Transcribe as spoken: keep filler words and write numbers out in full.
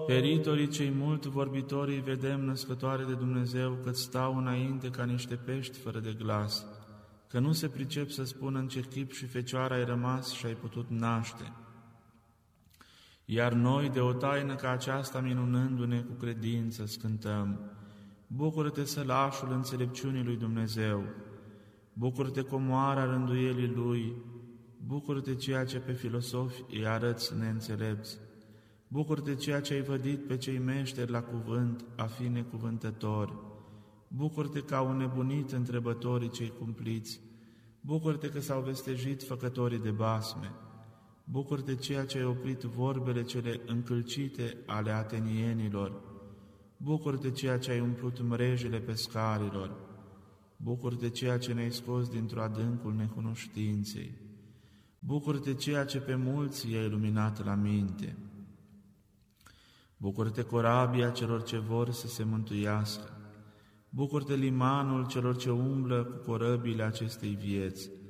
Peritorii cei mult vorbitorii vedem născătoare de Dumnezeu, că stau înainte ca niște pești fără de glas, că nu se pricep să spună în ce chip și fecioara ai rămas și ai putut naște. Iar noi, de o taină ca aceasta, minunându-ne cu credință, scântăm: bucură-te, sălașul înțelepciunii lui Dumnezeu, bucură-te, comoara rânduielii Lui, bucură-te, ceea ce pe filosofi îi arăți neînțelepți, bucură-te, ceea ce ai vădit pe cei meșteri la cuvânt a fi necuvântători, bucură-te că au nebunit întrebătorii cei cumpliți, bucură-te că s-au vestejit făcătorii de basme, bucură-te, ceea ce ai oprit vorbele cele încălcite ale atenienilor, bucură-te, ceea ce ai umplut mrejele pescarilor, bucură-te, ceea ce ne-ai scos dintr-o adâncul necunoștinței, bucură-te, ceea ce pe mulți i-ai luminat la minte, bucură-te, corabia celor ce vor să se mântuiască, bucură-te, limanul celor ce umblă cu corăbile acestei vieți,